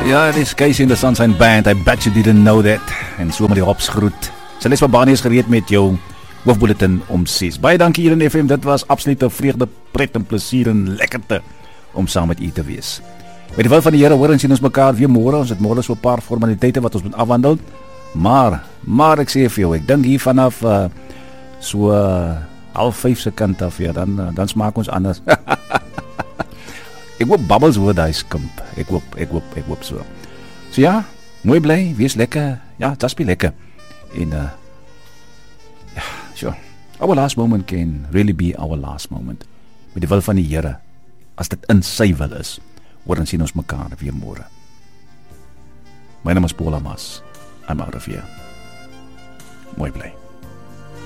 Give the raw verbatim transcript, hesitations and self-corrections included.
Ja, dis Casey in the Sunshine Band. I bet you didn't know that. En so met die hops groet. Celeste Babani is gereed met jou hoofbulletin om ses. Baie dankie hier in F M. Dit was absolute vreugde, pret en plesier en lekkerte om saam met u te wees. Met die wil van die Here hoor en sien ons mekaar weer môre. Ons het môre so 'n paar formaliteite wat ons moet afhandel. Maar, maar ek sê vir jou, ek dink hier vanaf uh, so uh, half vyf se kant af, ja, dan, uh, dan smaak ons anders. Ek hoop Bubbles oor daai skimp. Ek hoop, ek hoop, ek hoop so. So ja, mooi bly, wees lekker. Ja, just be lekker. En uh, ja, sure. Our last moment can really be our last moment. Met die wil van die Here, as dit in sy wil is, hoor en sien ons mekaar weer môre. My naam is Paul Amas. I'm out of here. Mooi bly.